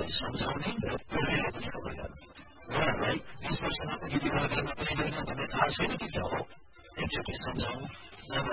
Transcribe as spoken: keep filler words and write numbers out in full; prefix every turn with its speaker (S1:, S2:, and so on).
S1: उहाँहरूलाई सम्झाउने र प्रहरीले पनि खबर गर्ने उहाँहरूलाई बीस वर्षमा विधि गर्न पनिदैन भन्ने थाहा छैन कि क्या हो एकचोटि सम्झाउँ नभए